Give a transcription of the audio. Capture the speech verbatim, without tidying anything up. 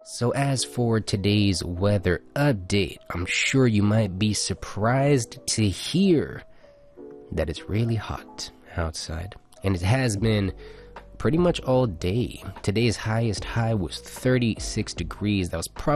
So as for today's weather update, I'm sure you might be surprised to hear that it's really hot outside. And it has been pretty much all day. Today's highest high was thirty-six degrees. That was probably